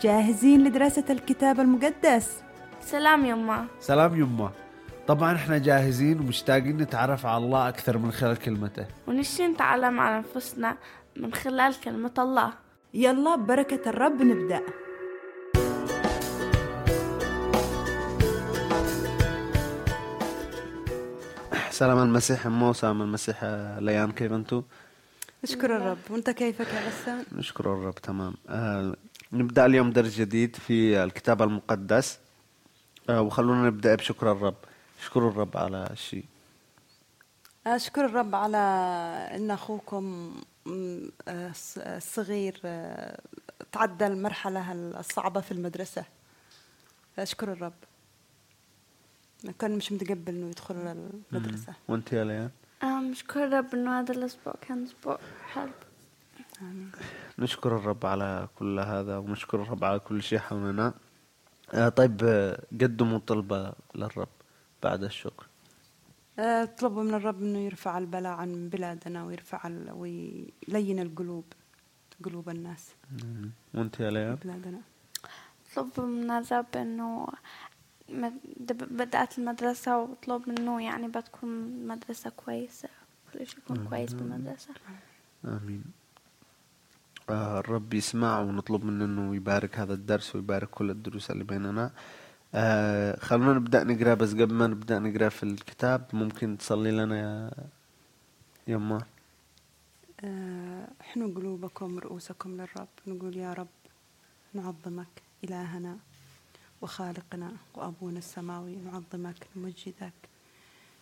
جاهزين لدراسة الكتاب المقدس؟ سلام يما. سلام يمه. طبعا احنا جاهزين ومشتاقين نتعرف على الله أكثر من خلال كلمته، ونشتي نتعلم عن أنفسنا من خلال كلمة الله. يلا ببركة الرب نبدأ. سلام المسيح أمه وسلام المسيح ليان، كيف أنتو؟ نشكر الرب. وانت كيفك يا غسان؟ نشكر الرب تمام. نبدأ اليوم درس جديد في الكتاب المقدس. وخلونا نبدأ بشكر الرب. شكر الرب على الشيء. أشكر الرب على أن أخوكم الصغير تعدى المرحلة الصعبة في المدرسة. أشكر الرب، كان مش متقبل إنه يدخل المدرسة. وأنت يا ليان؟ نشكر الرب إنه هذا الأسبوع كان أسبوع حلو. آمين. نشكر الرب على كل هذا ونشكر الرب على كل شيء حولنا. طيب، قدموا طلبة للرب بعد الشكر. اطلبوا من الرب إنه يرفع البلاء عن بلادنا ويلين قلوب الناس. وأنت يا ليان؟ بلادنا. اطلب من الرب إنه بدأت المدرسة، واطلب منه يعني بتكون مدرسة كويسة، كل شيء يكون كويس بالمدرسة. آمين. الرب يسمع، ونطلب منه إنه يبارك هذا الدرس ويبارك كل الدروس اللي بيننا. خلونا نبدأ نقرأ، بس قبل ما نبدأ نقرأ في الكتاب ممكن تصلي لنا يا يما؟ احنوا قلوبكم رؤوسكم للرب. نقول يا رب نعظمك إلهنا وخالقنا وأبونا السماوي، نعظمك نمجدك